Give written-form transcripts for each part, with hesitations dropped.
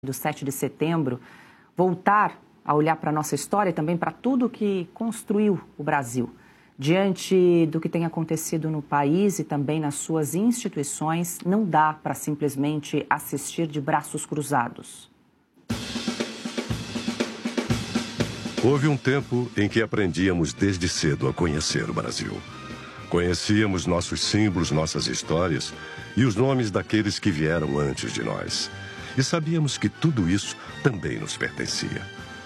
do 7 de setembro, voltar a olhar para a nossa história e também para tudo que construiu o Brasil. Diante do que tem acontecido no país e também nas suas instituições, não dá para simplesmente assistir de braços cruzados. Houve um tempo em que aprendíamos desde cedo a conhecer o Brasil. Conhecíamos nossos símbolos, nossas histórias e os nomes daqueles que vieram antes de nós. E sabíamos que tudo isso também nos pertencia.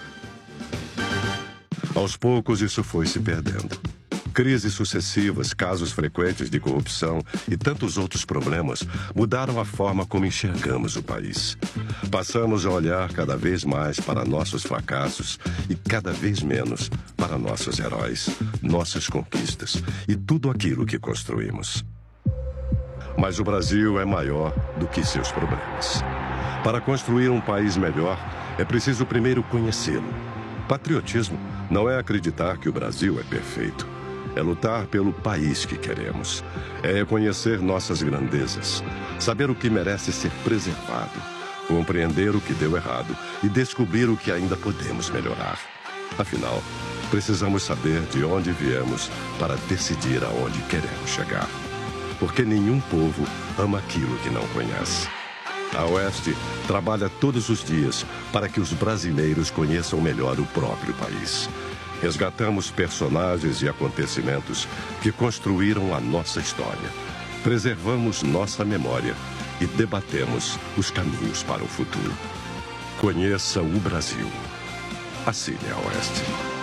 Aos poucos, isso foi se perdendo. Crises sucessivas, casos frequentes de corrupção e tantos outros problemas mudaram a forma como enxergamos o país. Passamos a olhar cada vez mais para nossos fracassos e cada vez menos para nossos heróis, nossas conquistas e tudo aquilo que construímos. Mas o Brasil é maior do que seus problemas. Para construir um país melhor, é preciso primeiro conhecê-lo. Patriotismo não é acreditar que o Brasil é perfeito. É lutar pelo país que queremos. É reconhecer nossas grandezas, saber o que merece ser preservado, compreender o que deu errado e descobrir o que ainda podemos melhorar. Afinal, precisamos saber de onde viemos para decidir aonde queremos chegar. Porque nenhum povo ama aquilo que não conhece. A Oeste trabalha todos os dias para que os brasileiros conheçam melhor o próprio país. Resgatamos personagens e acontecimentos que construíram a nossa história. Preservamos nossa memória e debatemos os caminhos para o futuro. Conheça o Brasil. Assine a Oeste.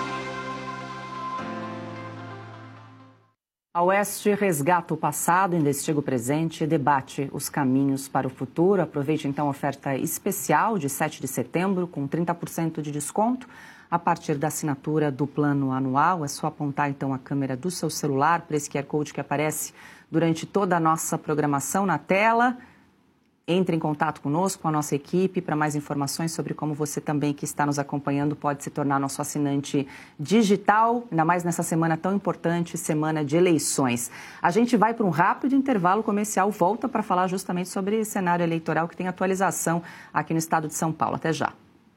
A Oeste resgata o passado, investiga o presente e debate os caminhos para o futuro. Aproveite então a oferta especial de 7 de setembro com 30% de desconto a partir da assinatura do plano anual. É só apontar então a câmera do seu celular para esse QR Code que aparece durante toda a nossa programação na tela. Entre em contato conosco, com a nossa equipe, para mais informações sobre como você também que está nos acompanhando pode se tornar nosso assinante digital, ainda mais nessa semana tão importante, semana de eleições. A gente vai para um rápido intervalo comercial, volta para falar justamente sobre esse cenário eleitoral que tem atualização aqui no estado de São Paulo. Até já.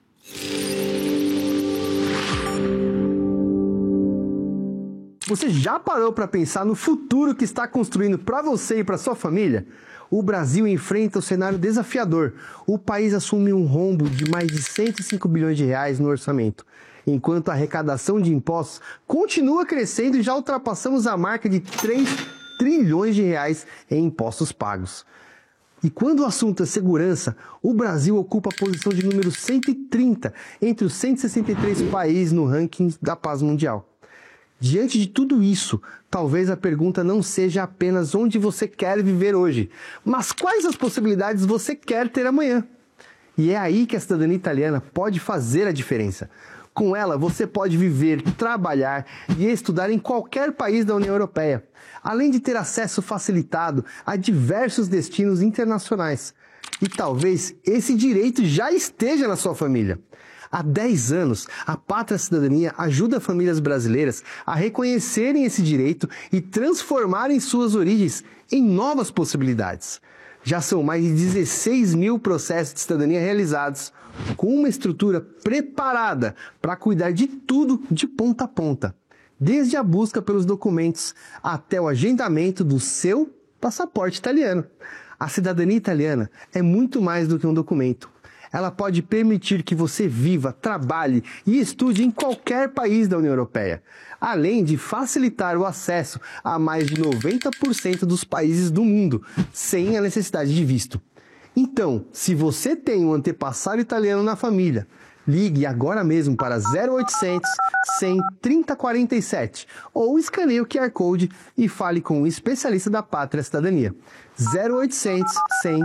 Você já parou para pensar no futuro que está construindo para você e para sua família? O Brasil enfrenta um cenário desafiador. O país assume um rombo de mais de 105 bilhões de reais no orçamento, enquanto a arrecadação de impostos continua crescendo e já ultrapassamos a marca de 3 trilhões de reais em impostos pagos. E quando o assunto é segurança, o Brasil ocupa a posição de número 130 entre os 163 países no ranking da paz mundial. Diante de tudo isso, talvez a pergunta não seja apenas onde você quer viver hoje, mas quais as possibilidades você quer ter amanhã. E é aí que a cidadania italiana pode fazer a diferença. Com ela, você pode viver, trabalhar e estudar em qualquer país da União Europeia, além de ter acesso facilitado a diversos destinos internacionais. E talvez esse direito já esteja na sua família. Há 10 anos, a Pátria Cidadania ajuda famílias brasileiras a reconhecerem esse direito e transformarem suas origens em novas possibilidades. Já são mais de 16 mil processos de cidadania realizados, com uma estrutura preparada para cuidar de tudo de ponta a ponta, desde a busca pelos documentos até o agendamento do seu passaporte italiano. A cidadania italiana é muito mais do que um documento. Ela pode permitir que você viva, trabalhe e estude em qualquer país da União Europeia, além de facilitar o acesso a mais de 90% dos países do mundo, sem a necessidade de visto. Então, se você tem um antepassado italiano na família, ligue agora mesmo para 0800 100 3047 ou escaneie o QR Code e fale com um especialista da Pátria Cidadania. 0800 100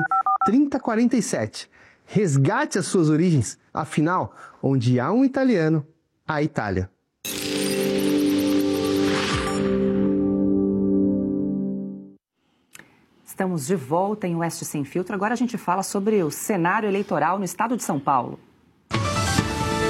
3047. Resgate as suas origens, afinal, onde há um italiano, há Itália. Estamos de volta em Oeste Sem Filtro. Agora a gente fala sobre o cenário eleitoral no estado de São Paulo.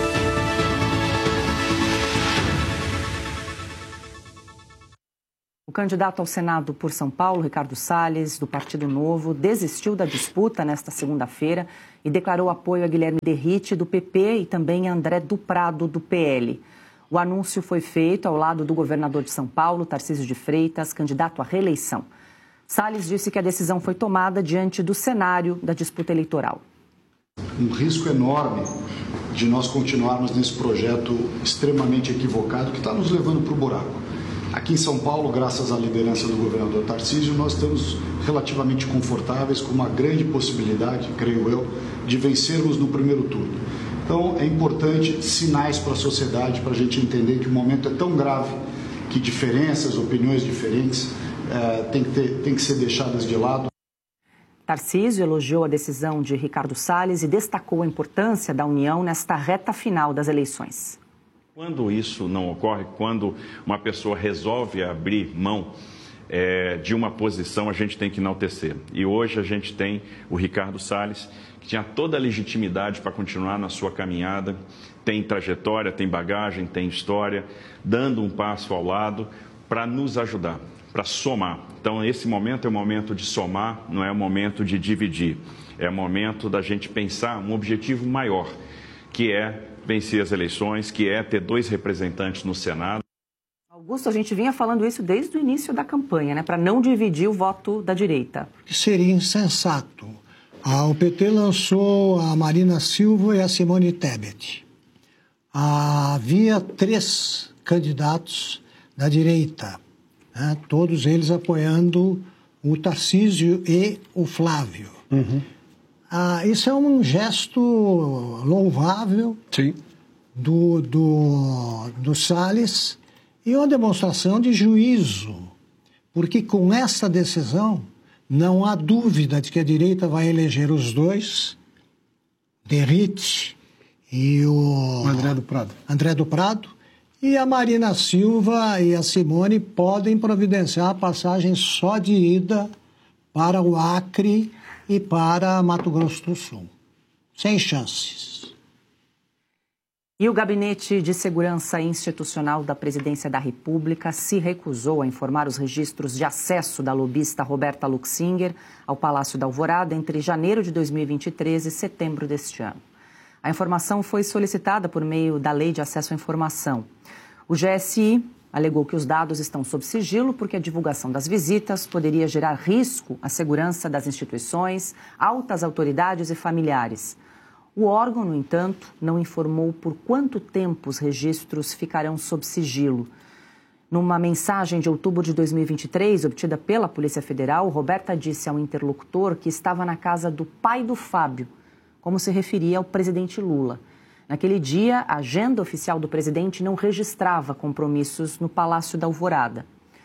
O O candidato ao Senado por São Paulo, Ricardo Salles, do Partido Novo, desistiu da disputa nesta segunda-feira e declarou apoio a Guilherme Derrite, do PP, e também a André do Prado, do PL. O anúncio foi feito ao lado do governador de São Paulo, Tarcísio de Freitas, candidato à reeleição. Salles disse que a decisão foi tomada diante do cenário da disputa eleitoral. Um risco enorme de nós continuarmos nesse projeto extremamente equivocado que está nos levando para o buraco. Aqui em São Paulo, graças à liderança do governador Tarcísio, nós estamos relativamente confortáveis, com uma grande possibilidade, creio eu, de vencermos no primeiro turno. Então, é importante sinais para a sociedade, para a gente entender que o momento é tão grave que diferenças, opiniões diferentes têm que ser deixadas de lado. Tarcísio elogiou a decisão de Ricardo Salles e destacou a importância da união nesta reta final das eleições. Quando isso não ocorre, quando uma pessoa resolve abrir mão de uma posição, a gente tem que enaltecer. E hoje a gente tem o Ricardo Salles, que tinha toda a legitimidade para continuar na sua caminhada, tem trajetória, tem bagagem, tem história, dando um passo ao lado para nos ajudar, para somar. Então, esse momento é o momento de somar, não é o momento de dividir. É o momento da gente pensar um objetivo maior, que é vencer as eleições, que é ter 2 representantes no Senado. Augusto, a gente vinha falando isso desde o início da campanha, né, para não dividir o voto da direita. Seria insensato. O PT lançou a Marina Silva e a Simone Tebet. Havia 3 candidatos da direita, né, todos eles apoiando o Tarcísio e o Flávio. Uhum. Isso é um gesto louvável. Sim. do Salles e uma demonstração de juízo, porque com essa decisão não há dúvida de que a direita vai eleger os 2, Derrite e o André do Prado, e a Marina Silva e a Simone podem providenciar a passagem só de ida para o Acre e para Mato Grosso do Sul. Sem chances. E o Gabinete de Segurança Institucional da Presidência da República se recusou a informar os registros de acesso da lobista Roberta Luxinger ao Palácio da Alvorada entre janeiro de 2023 e setembro deste ano. A informação foi solicitada por meio da Lei de Acesso à Informação. O GSI alegou que os dados estão sob sigilo porque a divulgação das visitas poderia gerar risco à segurança das instituições, altas autoridades e familiares. O órgão, no entanto, não informou por quanto tempo os registros ficarão sob sigilo. Numa mensagem de outubro de 2023, obtida pela Polícia Federal, Roberta disse ao interlocutor que estava na casa do pai do Fábio, como se referia ao presidente Lula. Naquele dia, a agenda oficial do presidente não registrava compromissos no Palácio da Alvorada.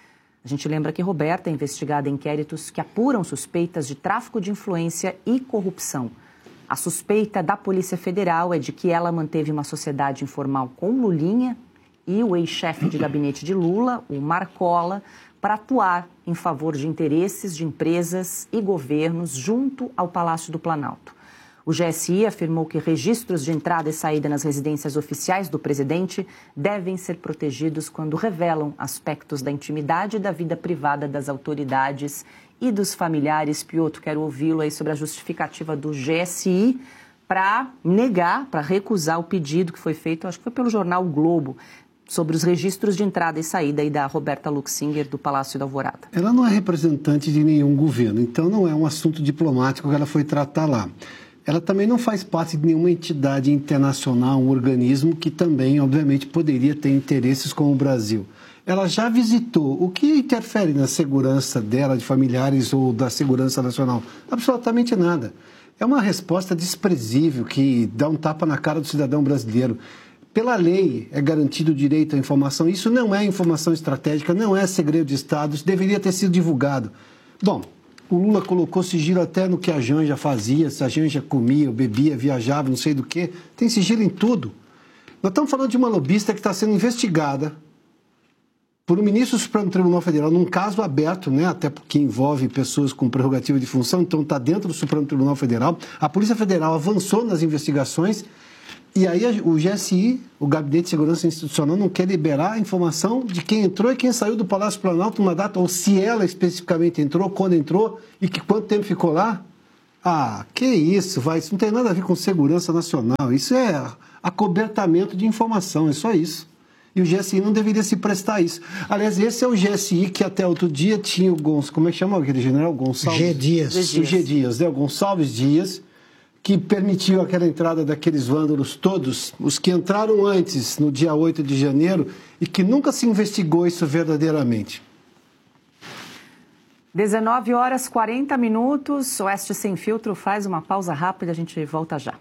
A gente lembra que Roberta é investigada em inquéritos que apuram suspeitas de tráfico de influência e corrupção. A suspeita da Polícia Federal é de que ela manteve uma sociedade informal com Lulinha e o ex-chefe de gabinete de Lula, o Marcola, para atuar em favor de interesses de empresas e governos junto ao Palácio do Planalto. O GSI afirmou que registros de entrada e saída nas residências oficiais do presidente devem ser protegidos quando revelam aspectos da intimidade e da vida privada das autoridades e dos familiares. Piotr, quero ouvi-lo aí sobre a justificativa do GSI para negar, para recusar o pedido que foi feito, acho que foi pelo jornal o Globo, sobre os registros de entrada e saída aí da Roberta Luxinger do Palácio da Alvorada. Ela não é representante de nenhum governo, então não é um assunto diplomático que ela foi tratar lá. Ela também não faz parte de nenhuma entidade internacional, um organismo que também, obviamente, poderia ter interesses com o Brasil. Ela já visitou. O que interfere na segurança dela, de familiares ou da segurança nacional? Absolutamente nada. É uma resposta desprezível que dá um tapa na cara do cidadão brasileiro. Pela lei é garantido o direito à informação. Isso não é informação estratégica, não é segredo de Estado, isso deveria ter sido divulgado. Bom, o Lula colocou sigilo até no que a Janja fazia, se a Janja comia, bebia, viajava, não sei do que. Tem sigilo em tudo. Nós estamos falando de uma lobista que está sendo investigada por um ministro do Supremo Tribunal Federal, num caso aberto, né, até porque envolve pessoas com prerrogativa de função, então está dentro do Supremo Tribunal Federal. A Polícia Federal avançou nas investigações. E aí o GSI, o Gabinete de Segurança Institucional, não quer liberar a informação de quem entrou e quem saiu do Palácio Planalto numa data, ou se ela especificamente entrou, quando entrou e que quanto tempo ficou lá. Ah, que isso, isso não tem nada a ver com segurança nacional, isso é acobertamento de informação, é só isso. E o GSI não deveria se prestar a isso. Aliás, esse é o GSI que até outro dia tinha o como é que chama aquele general? Gonçalves? G. Dias. O G. Dias, né? O Gonçalves Dias, que permitiu aquela entrada daqueles vândalos todos, os que entraram antes, no dia 8 de janeiro, e que nunca se investigou isso verdadeiramente. 19h40. Oeste Sem Filtro faz uma pausa rápida, a gente volta já.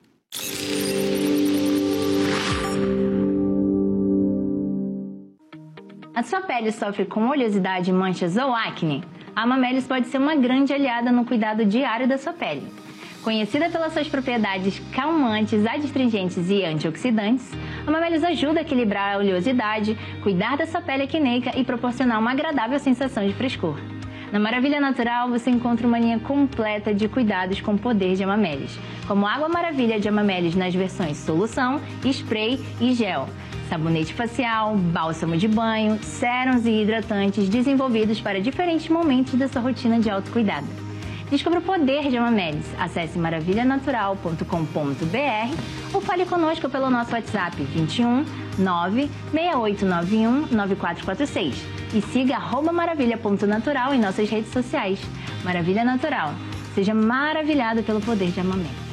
A sua pele sofre com oleosidade, manchas ou acne? A Amamelis pode ser uma grande aliada no cuidado diário da sua pele. Conhecida pelas suas propriedades calmantes, adstringentes e antioxidantes, a Amamelis ajuda a equilibrar a oleosidade, cuidar da sua pele acneica e proporcionar uma agradável sensação de frescor. Na Maravilha Natural, você encontra uma linha completa de cuidados com o poder de Amamelis, como Água Maravilha de Amamelis nas versões solução, spray e gel, sabonete facial, bálsamo de banho, sérums e hidratantes desenvolvidos para diferentes momentos da sua rotina de autocuidado. Descubra o poder de Amamelis. Acesse maravilhanatural.com.br ou fale conosco pelo nosso WhatsApp 21 96891 9446 e siga @maravilha.natural em nossas redes sociais. Maravilha Natural. Seja maravilhado pelo poder de Amamelis.